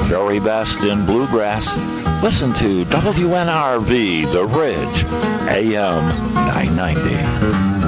very best in bluegrass. Listen to WNRV, The Ridge, AM 990.